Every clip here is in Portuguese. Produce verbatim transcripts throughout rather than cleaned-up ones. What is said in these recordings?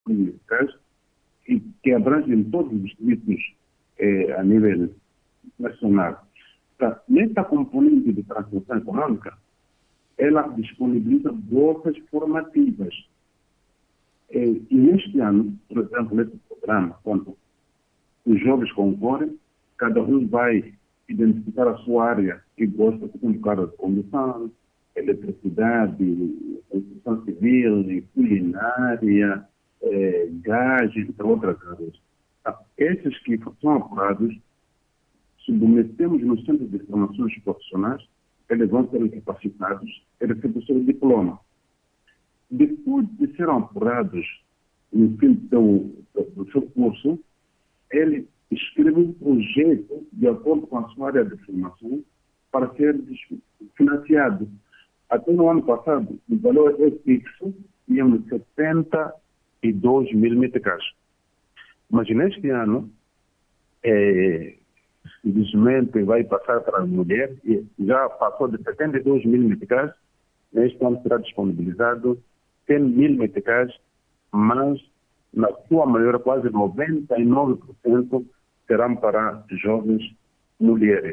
eficaz e que abrangem todos os distritos eh, a nível nacional. Então, nesta componente de transformação econômica, ela disponibiliza bolsas formativas. E, e neste ano, por exemplo, nesse programa, quando os jovens concorrem, cada um vai identificar a sua área que gosta, por exemplo, cara de condução, eletricidade, construção civil, culinária, eh, gás, entre outras áreas. Então, esses que são apurados, submetemos no centro de formações profissionais, eles vão ser capacitados e receber o seu diploma. Depois de serem apurados no fim do, do, do seu curso, ele escreve um projeto de acordo com a sua área de formação para ser financiado. Até no ano passado, o valor é fixo, tínhamos setenta e dois mil meticais. Mas neste ano, é, simplesmente vai passar para as mulheres, e já passou de setenta e dois mil meticais, neste ano será disponibilizado cem mil meticais, mas na sua maioria, quase noventa e nove por cento serão para jovens mulheres.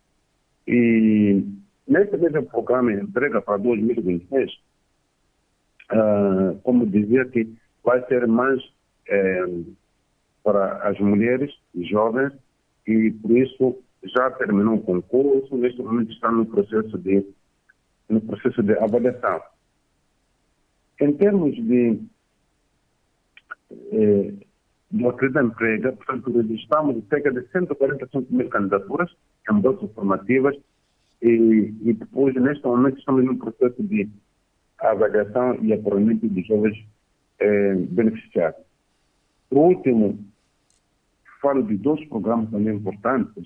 E neste mesmo programa entrega para dois mil e vinte e seis, uh, como dizia que vai ser mais eh, para as mulheres jovens, e por isso já terminou o concurso, neste momento está no processo de, no processo de avaliação. Em termos de, eh, de oferta de emprego, portanto, registramos cerca de cento e quarenta e cinco mil candidaturas em bolsas formativas e, e depois, neste momento, estamos no processo de avaliação e apuramento de jovens eh, beneficiários. Por último, falo de dois programas também importantes.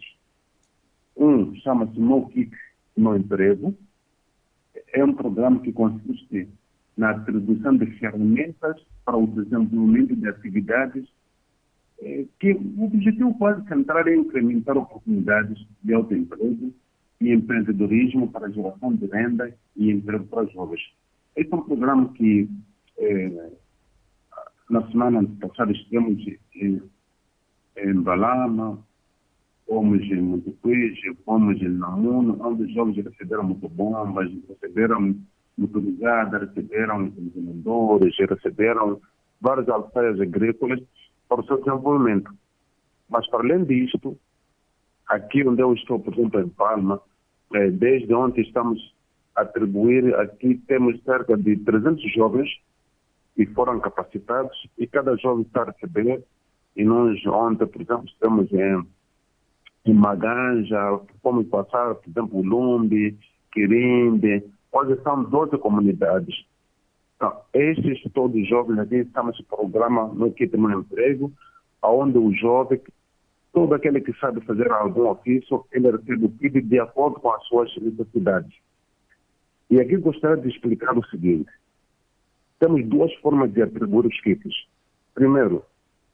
Um chama-se No Kick No Emprego. É um programa que consiste na atribuição de ferramentas para o desenvolvimento de atividades eh, que o objetivo pode centrar em incrementar oportunidades de autoemprego e empreendedorismo para a geração de renda e emprego para os jovens. Este é um programa que eh, na semana passada estivemos em, em Balama, fomos em Montepuíge, fomos em Namuno, onde os jovens receberam motobombas, receberam motorizadas, receberam vendedores, receberam várias alfaias agrícolas para o seu desenvolvimento. Mas, para além disto, aqui onde eu estou, por exemplo, em Palma, eh, desde ontem estamos a atribuir, aqui temos cerca de trezentos jovens que foram capacitados e cada jovem está a receber, e nós ontem, por exemplo, estamos em, em Maganja, fomos passar, por exemplo, Lumbi, Quirinde. Hoje são doze comunidades. Então, estes todos os jovens aqui estamos no programa No Kit No Emprego, onde o jovem, todo aquele que sabe fazer algum ofício, ele recebe o kit de acordo com as suas necessidades. E aqui gostaria de explicar o seguinte. Temos duas formas de atribuir os kits. Primeiro,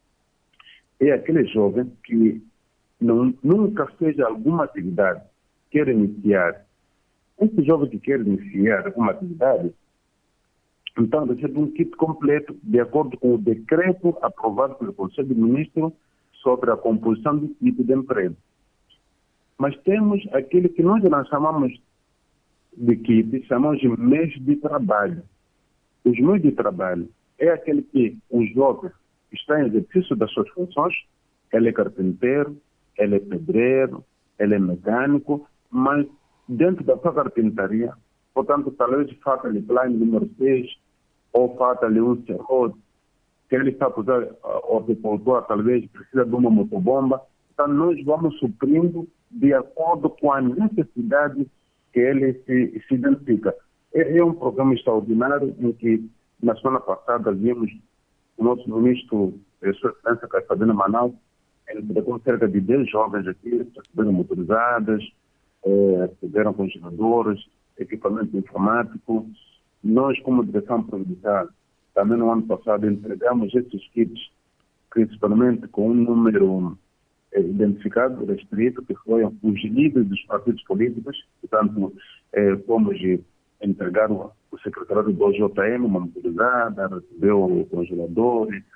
é aquele jovem que não, nunca fez alguma atividade, quer iniciar. Esse jovem que quer iniciar uma atividade, então recebe um kit completo de acordo com o decreto aprovado pelo Conselho de Ministros sobre a composição do kit de emprego. Mas temos aquele que nós não chamamos de kit, chamamos de mês de trabalho. Os meios de trabalho é aquele que o jovem está em exercício das suas funções, ele é carpinteiro, ele é pedreiro, ele é mecânico, mas dentro da sua carpintaria, portanto, talvez falta-lhe plano número seis, ou falta-lhe um serrote, que ele está a usar o agricultor, talvez precisa de uma motobomba. Então, nós vamos suprindo de acordo com a necessidade que ele se, se identifica. É, é um programa extraordinário em que, na semana passada, vimos o nosso ministro, a sua excelência Caifadina Manaus, ele entregou cerca de dez jovens aqui, receberam motorizadas, eh, receberam congeladores, equipamento informático. Nós, como direção provincial, também no ano passado entregamos esses kits, principalmente com um número eh, identificado, restrito, que foi os líderes dos partidos políticos. Portanto, eh, fomos entregar o, o secretário do J M, uma motorizada, recebeu o congelador,